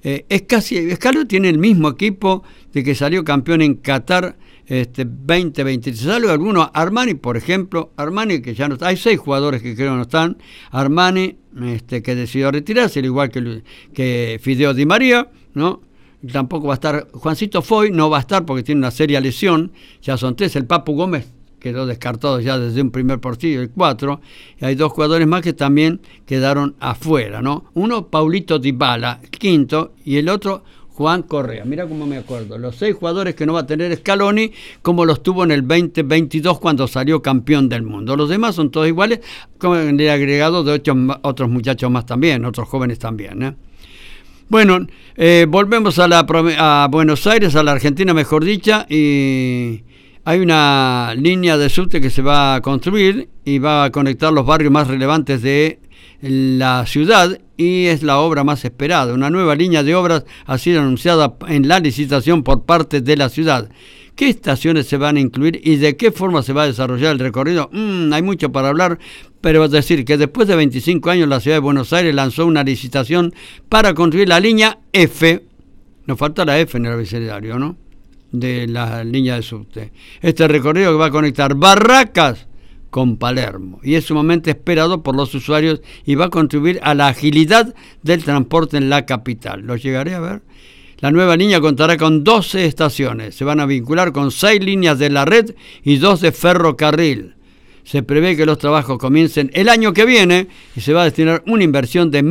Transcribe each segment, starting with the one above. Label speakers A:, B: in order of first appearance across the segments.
A: Scaloni tiene el mismo equipo de que salió campeón en Qatar 2023. Salvo algunos, Armani, por ejemplo, Armani que ya no está, hay 6 jugadores que creo no están, Armani que decidió retirarse, al igual que Fideo Di María, ¿no? Tampoco va a estar, Juancito Foy no va a estar porque tiene una seria lesión, ya son 3, el Papu Gómez quedó descartado ya desde un primer partido, el 4, y hay 2 jugadores más que también quedaron afuera, ¿no? Uno, Paulito Dybala, el 5, y el otro, Juan Correa. Mira cómo me acuerdo, los 6 jugadores que no va a tener Scaloni, como los tuvo en el 2022 cuando salió campeón del mundo. Los demás son todos iguales, con el agregado de otros muchachos más también, otros jóvenes también, ¿eh? Bueno, volvemos a Buenos Aires, a la Argentina mejor dicha, y hay una línea de subte que se va a construir y va a conectar los barrios más relevantes de la ciudad, y es la obra más esperada. Una nueva línea de obras ha sido anunciada en la licitación por parte de la ciudad. ¿Qué estaciones se van a incluir y de qué forma se va a desarrollar el recorrido? Hay mucho para hablar, pero es decir que después de 25 años la ciudad de Buenos Aires lanzó una licitación para construir la línea F. Nos falta la F en el abecedario, ¿no? De la línea de subte. Este recorrido que va a conectar Barracas con Palermo y es sumamente esperado por los usuarios y va a contribuir a la agilidad del transporte en la capital. ¿Lo llegaré a ver? La nueva línea contará con 12 estaciones. Se van a vincular con 6 líneas de la red y 2 de ferrocarril. Se prevé que los trabajos comiencen el año que viene y se va a destinar una inversión de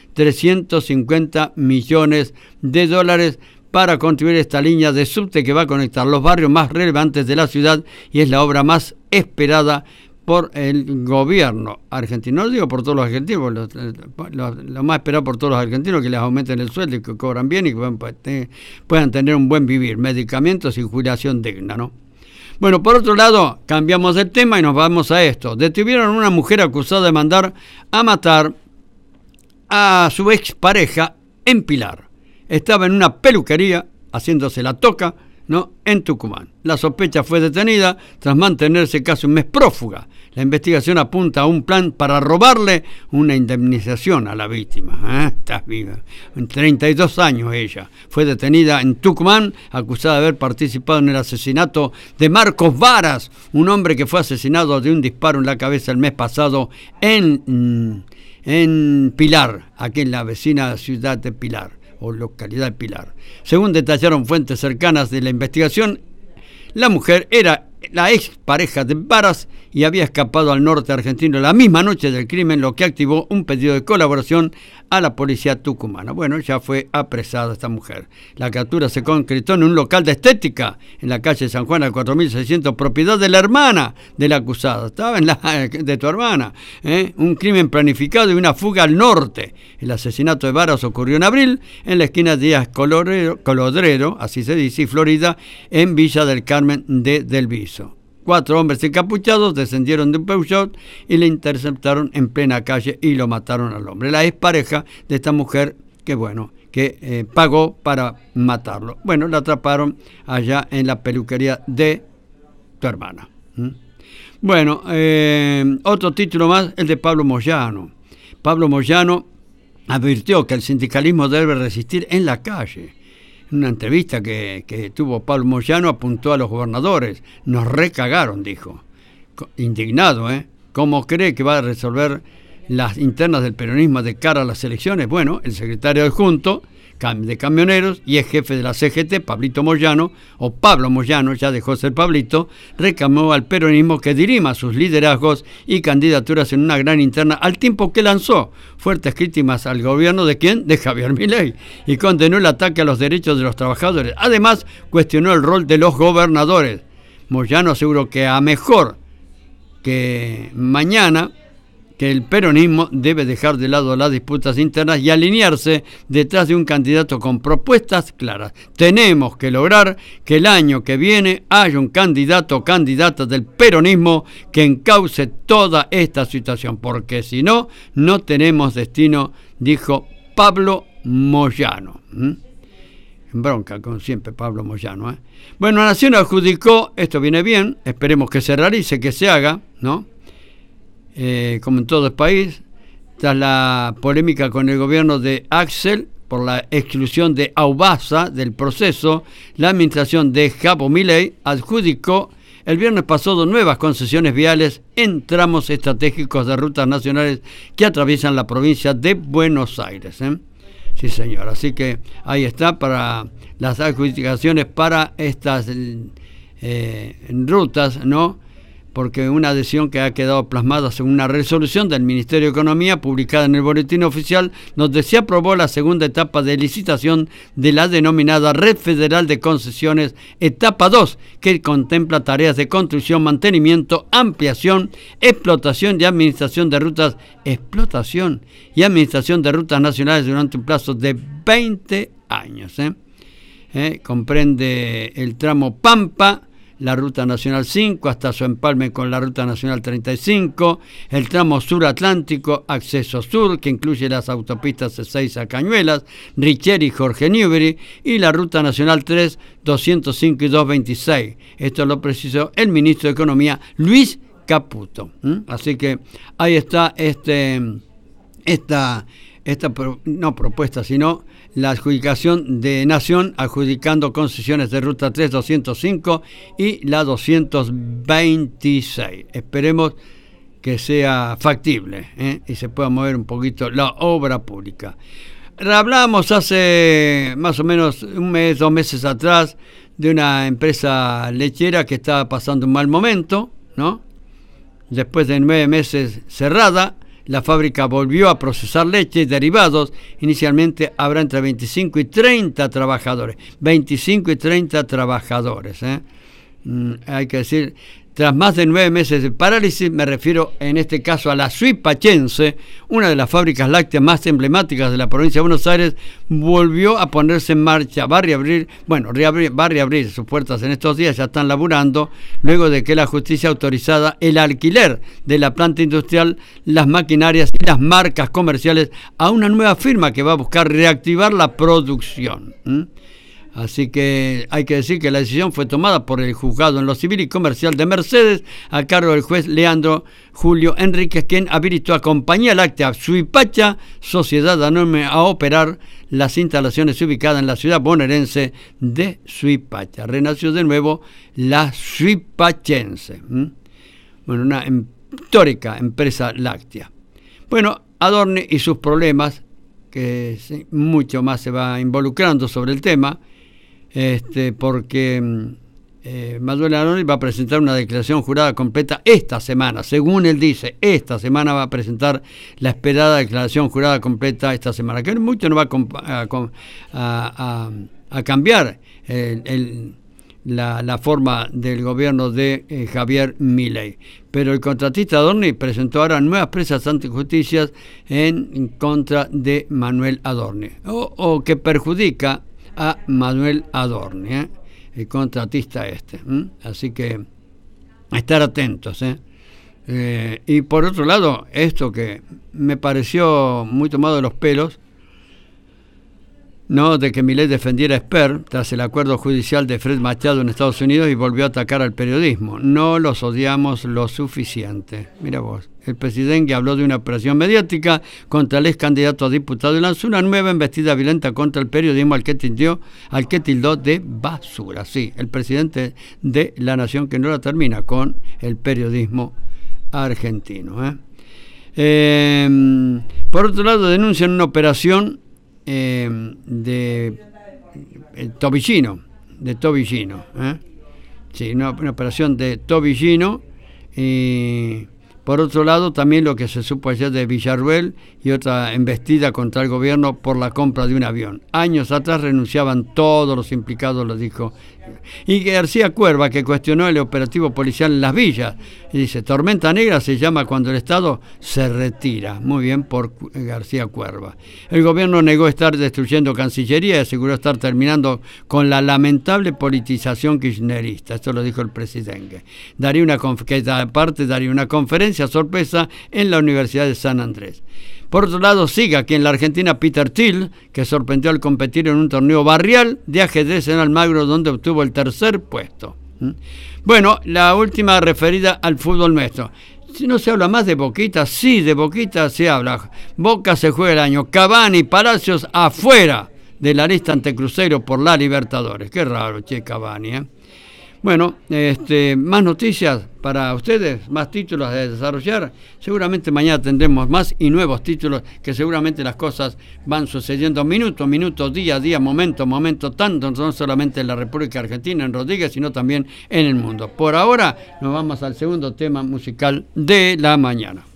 A: 1.350 millones de dólares para construir esta línea de subte que va a conectar los barrios más relevantes de la ciudad y es la obra más esperada por el gobierno argentino. No digo por todos los argentinos, lo más esperado por todos los argentinos que les aumenten el sueldo y que cobran bien y que puedan tener un buen vivir, medicamentos y jubilación digna, ¿no? Bueno, por otro lado, cambiamos de tema y nos vamos a esto. Detuvieron a una mujer acusada de mandar a matar a su expareja en Pilar. Estaba en una peluquería haciéndose la toca, ¿no?, en Tucumán. La sospecha fue detenida tras mantenerse casi un mes prófuga. La investigación apunta a un plan para robarle una indemnización a la víctima. Estás viva. En 32 años ella. Fue detenida en Tucumán, acusada de haber participado en el asesinato de Marcos Varas, un hombre que fue asesinado de un disparo en la cabeza el mes pasado en Pilar, aquí en la vecina ciudad de Pilar, o localidad de Pilar. Según detallaron fuentes cercanas de la investigación, la mujer era la ex pareja de Varas y había escapado al norte argentino la misma noche del crimen, lo que activó un pedido de colaboración a la policía tucumana. Bueno, ya fue apresada esta mujer. La captura se concretó en un local de estética en la calle San Juan al 4600, propiedad de la hermana de la acusada. Estaba de tu hermana. Un crimen planificado y una fuga al norte. El asesinato de Varas ocurrió en abril en la esquina de Díaz Colodrero, así se dice, y Florida, en Villa del Carmen de Del Viso. 4 hombres encapuchados descendieron de un Peugeot y le interceptaron en plena calle y lo mataron al hombre. La expareja de esta mujer que pagó para matarlo. Bueno, la atraparon allá en la peluquería de tu hermana. Bueno, otro título más, el de Pablo Moyano. Pablo Moyano advirtió que el sindicalismo debe resistir en la calle. En una entrevista que tuvo Pablo Moyano apuntó a los gobernadores. Nos recagaron, dijo. Indignado, ¿Cómo cree que va a resolver las internas del peronismo de cara a las elecciones? Bueno, el secretario adjunto de camioneros y es jefe de la CGT, Pablito Moyano, o Pablo Moyano, ya dejó ser Pablito, reclamó al peronismo que dirima sus liderazgos y candidaturas en una gran interna, al tiempo que lanzó fuertes críticas al gobierno de ¿quién? De Javier Milei, y condenó el ataque a los derechos de los trabajadores. Además, cuestionó el rol de los gobernadores. Moyano aseguró que a mejor que mañana, que el peronismo debe dejar de lado las disputas internas y alinearse detrás de un candidato con propuestas claras. Tenemos que lograr que el año que viene haya un candidato o candidata del peronismo que encauce toda esta situación, porque si no, no tenemos destino, dijo Pablo Moyano. En bronca, como siempre, Pablo Moyano. Bueno, la Nación adjudicó, esto viene bien, esperemos que se realice, que se haga, ¿no? Como en todo el país, tras la polémica con el gobierno de Axel por la exclusión de Aubasa del proceso, la administración de Javier Milei adjudicó el viernes pasado nuevas concesiones viales en tramos estratégicos de rutas nacionales que atraviesan la provincia de Buenos Aires. Sí, señor. Así que ahí está para las adjudicaciones para estas rutas, ¿no? Porque una adhesión que ha quedado plasmada según una resolución del Ministerio de Economía publicada en el Boletín Oficial, donde se aprobó la segunda etapa de licitación de la denominada Red Federal de Concesiones, etapa 2, que contempla tareas de construcción, mantenimiento, ampliación, explotación y administración de rutas nacionales durante un plazo de 20 años. Comprende el tramo Pampa, la Ruta Nacional 5 hasta su empalme con la Ruta Nacional 35, el tramo Sur Atlántico, acceso sur, que incluye las autopistas C6 a Cañuelas, Richeri y Jorge Newbery, y la Ruta Nacional 3, 205 y 226. Esto lo precisó el ministro de Economía, Luis Caputo. Así que ahí está no propuesta, sino la adjudicación de Nación, adjudicando concesiones de Ruta 3, 205 y la 226. Esperemos que sea factible y se pueda mover un poquito la obra pública. Hablábamos hace más o menos un mes, 2 meses atrás, de una empresa lechera que estaba pasando un mal momento, ¿no? Después de 9 meses cerrada, la fábrica volvió a procesar leche y derivados. Inicialmente habrá entre 25 y 30 trabajadores. 25 y 30 trabajadores. Hay que decir, tras más de 9 meses de parálisis, me refiero en este caso a la Suipachense, una de las fábricas lácteas más emblemáticas de la provincia de Buenos Aires, volvió a ponerse en marcha. Va a reabrir sus puertas en estos días, ya están laburando, luego de que la justicia autorizara el alquiler de la planta industrial, las maquinarias y las marcas comerciales a una nueva firma que va a buscar reactivar la producción. Así que hay que decir que la decisión fue tomada por el juzgado en lo civil y comercial de Mercedes, a cargo del juez Leandro Julio Enríquez, quien habilitó a Compañía Láctea Suipacha, sociedad anónima, a operar las instalaciones ubicadas en la ciudad bonaerense de Suipacha. Renació de nuevo la Suipachense. Bueno, una histórica empresa láctea. Bueno, Adorni y sus problemas, que mucho más se va involucrando sobre el tema, porque Manuel Adorni va a presentar una declaración jurada completa esta semana, según él dice, esta semana va a presentar la esperada declaración jurada completa esta semana, que mucho no va a cambiar la forma del gobierno de Javier Milei. Pero el contratista Adorni presentó ahora nuevas presas ante justicias en contra de Manuel Adorni, o que perjudica a Manuel Adorni, el contratista Así que estar atentos. Y por otro lado, esto que me pareció muy tomado de los pelos, no de que Milei defendiera a Esper tras el acuerdo judicial de Fred Machado en Estados Unidos y volvió a atacar al periodismo. No los odiamos lo suficiente. Mira vos, el presidente habló de una operación mediática contra el ex candidato a diputado y lanzó una nueva embestida violenta contra el periodismo al que tildó de basura. Sí, el presidente de la nación que no la termina con el periodismo argentino. Por otro lado, denuncian una operación de Tobillino, sí, una operación de Tobillino. Y por otro lado, también lo que se supo ayer de Villarruel y otra embestida contra el gobierno por la compra de un avión. Años atrás renunciaban todos los implicados, lo dijo. Y García Cuerva, que cuestionó el operativo policial en Las Villas, y dice, tormenta negra se llama cuando el Estado se retira. Muy bien por García Cuerva. El gobierno negó estar destruyendo Cancillería y aseguró estar terminando con la lamentable politización kirchnerista. Esto lo dijo el presidente. Daría una conferencia sorpresa en la Universidad de San Andrés. Por otro lado, sigue aquí en la Argentina Peter Thiel, que sorprendió al competir en un torneo barrial de ajedrez en Almagro, donde obtuvo el 3er puesto. Bueno, la última referida al fútbol nuestro. Si no se habla más de Boquita, sí, de Boquita se habla. Boca se juega el año. Cavani, Palacios afuera de la lista ante Cruzeiro por la Libertadores. Qué raro, che, Cavani, ¿eh? Bueno, más noticias para ustedes, más títulos a desarrollar. Seguramente mañana tendremos más y nuevos títulos, que seguramente las cosas van sucediendo minuto a minuto, día a día, momento a momento, tanto no solamente en la República Argentina, en Rodríguez, sino también en el mundo. Por ahora nos vamos al segundo tema musical de la mañana.